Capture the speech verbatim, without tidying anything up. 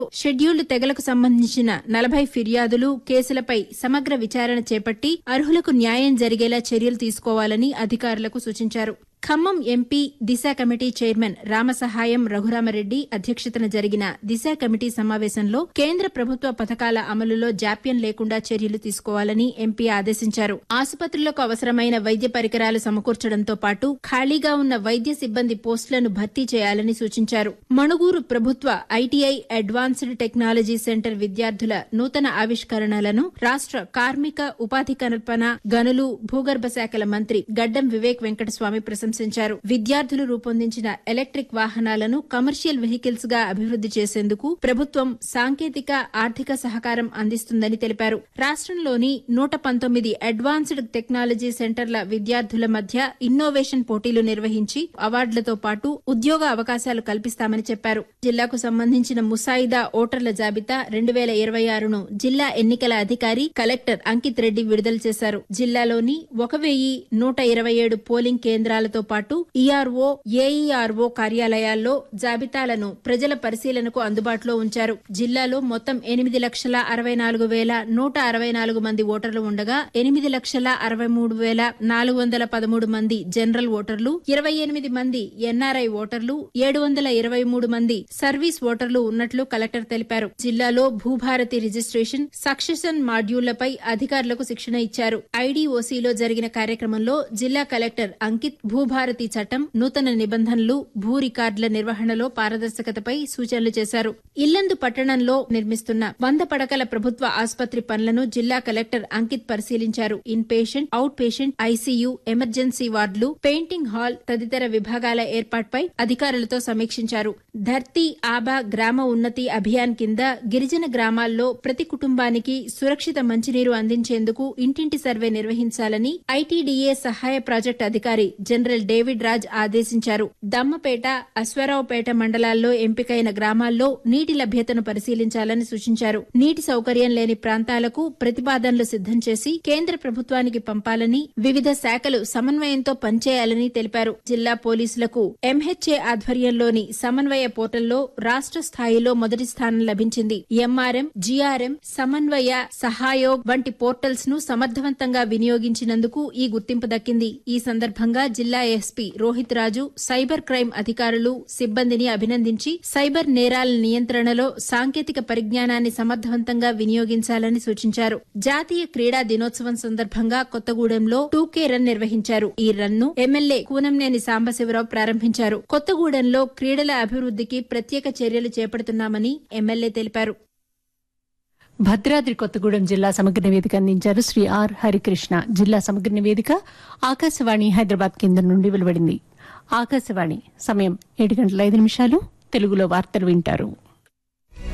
Scheduled తెగలకు సంబంధించిన నలభై ఫిర్యాదులు కేసులపై సమగ్ర విచారణ చేపట్టి అర్హులకు న్యాయం జరిగేలా చర్యలు తీసుకోవాలని అధికారులకు సూచించారు. ఖమ్మం ఎంపీ దిశ కమిటీ చైర్మన్ రామసహాయం రఘురామరెడ్డి అధ్యక్షతన జరిగిన దిశ కమిటీ సమావేశంలో కేంద్ర ప్రభుత్వ పథకాల అమలులో జాప్యం లేకుండా చర్యలు తీసుకోవాలని ఎంపీ ఆదేశించారు. ఆసుపత్రులకు అవసరమైన వైద్య పరికరాలు సమకూర్చడంతో పాటు ఖాళీగా ఉన్న వైద్య సిబ్బంది పోస్టులను భర్తీ చేయాలని సూచించారు. మణుగూరు ప్రభుత్వ ఐటీఐ అడ్వాన్స్డ్ టెక్నాలజీ సెంటర్ విద్యార్థుల నూతన ఆవిష్కరణలను రాష్ట కార్మిక ఉపాధి కల్పన గనులు భూగర్భ శాఖల మంత్రి గడ్డం వివేక్ వెంకటస్వామి ప్రశంసించారు. విద్యార్థులు రూపొందించిన ఎలక్ట్రిక్ వాహనాలను కమర్షియల్ వెహికల్స్ గా అభివృద్ది చేసేందుకు ప్రభుత్వం సాంకేతిక ఆర్థిక సహకారం అందిస్తుందని తెలిపారు. రాష్టంలోని నూట పంతొమ్మిది అడ్వాన్స్డ్ టెక్నాలజీ సెంటర్ల విద్యార్థుల మధ్య ఇన్నోవేషన్ పోటీలు నిర్వహించి అవార్డులతో పాటు ఉద్యోగ అవకాశాలు కల్పిస్తామని చెప్పారు. జిల్లాకు సంబంధించిన ముసాయిదా ఓటర్ల జాబితా రెండు వేల ఇరవై ఆరును జిల్లా ఎన్నికల అధికారి కలెక్టర్ అంకిత్ రెడ్డి విడుదల చేశారు. జిల్లాలోని ఒక వెయ్యి నూట ఇరవై ఏడు పోలింగ్ కేంద్రాలతో పాటు ఈఆర్ఓ ఏఈఆర్ఓ కార్యాలయాల్లో జాబితాలను ప్రజల పరిశీలనకు అందుబాటులో ఉంచారు. జిల్లాలో మొత్తం ఎనిమిది లక్షల అరవై నాలుగు వేల నూట అరవై నాలుగు మంది ఓటర్లు ఉండగా ఎనిమిది లక్షల అరవై మూడు వేల నాలుగు వందల పదమూడు మంది జనరల్ ఓటర్లు, ఇరవై ఎనిమిది మంది ఎన్ఆర్ఐ ఓటర్లు, ఏడు వందల ఇరవై మూడు మంది సర్వీస్ ఓటర్లు ఉన్నట్లు కలెక్టర్ తెలిపారు. జిల్లాలో భూభారతి రిజిస్ట్రేషన్, సక్సెషన్ మాడ్యూళ్లపై అధికారులకు శిక్షణ ఇచ్చారు. ఐడీఓసీలో జరిగిన కార్యక్రమంలో జిల్లా కలెక్టర్ అంకిత్ భూభారతి చట్టం, నూతన నిబంధనలు, భూ రికార్డుల నిర్వహణలో పారదర్శకతపై సూచనలు చేశారు. ఇల్లందు పట్టణంలో నిర్మిస్తున్న వంద పడకల ప్రభుత్వ ఆసుపత్రి పనులను జిల్లా కలెక్టర్ అంకిత్ పరిశీలించారు. In patient, out patient, ICU, emergency వార్డులు, పెయింటింగ్ హాల్ తదితర విభాగాల ఏర్పాటుపై అధికారులతో సమీక్షించారు. ధర్తీ ఆబా గ్రామ ఉన్నతి అభియాన్ కింద గిరిజన గ్రామాల్లో ప్రతి కుటుంబానికి సురక్షిత మంచినీరు అందించేందుకు ఇంటింటి సర్వే నిర్వహించాలని ఐటీడీఏ సహాయ ప్రాజెక్టు అధికారి జనరల్ డేవిడ్ రాజ్ ఆదేశించారు. దమ్మపేట, అశ్వారావుపేట మండలాల్లో ఎంపికైన గ్రామాల్లో నీటి లభ్యతను పరిశీలించాలని సూచించారు. నీటి సౌకర్యం లేని ప్రాంతాలకు ప్రతిపాదనలు సిద్దం చేసి కేంద్ర ప్రభుత్వానికి పంపాలని, వివిధ శాఖలు సమన్వయంతో పనిచేయాలని తెలిపారు. జిల్లా పోలీసులకు ఎంహెచ్ఏ ఆధ్వర్యంలోని సమన్వయ పోర్టల్లో రాష్ట స్థాయిలో మొదటి స్థానం లభించింది. ఎంఆర్ఎం, జీఆర్ఎం, సమన్వయ, సహాయోగ్ వంటి పోర్టల్స్ ను సమర్థవంతంగా వినియోగించినందుకు ఈ గుర్తింపు దక్కింది. ఈ సందర్భంగా జిల్లా ఎస్పీ రోహిత్ రాజు సైబర్ క్రైమ్ అధికారులు, సిబ్బందిని అభినందించి సైబర్ నేరాల నియంత్రణలో సాంకేతిక పరిజ్ఞానాన్ని సమర్థవంతంగా వినియోగించాలని సూచించారు. జాతీయ క్రీడా దినోత్సవం సందర్భంగా కొత్తగూడెంలో టూ కే రన్ నిర్వహించారు. ఈ రన్ ను ఎమ్మెల్యే కూనంనేని సాంబశివరావు ప్రారంభించారు. కొత్తగూడెంలో క్రీడల అభివృద్దికి ప్రత్యేక చర్యలు చేపడుతున్నామని ఎమ్మెల్యే తెలిపారు. భద్రాద్రి కొత్తగూడెం జిల్లా సమగ్ర నివేదిక అందించారు శ్రీ ఆర్ హరికృష్ణ. జిల్లా సమగ్ర నివేదిక ఆకాశవాణి హైదరాబాద్ కేంద్రం నుండి వెలువడింది. ఆకాశవాణి సమయం ఏడు గంటల ఐదు నిమిషాలు. తెలుగులో వార్తలు వింటారు.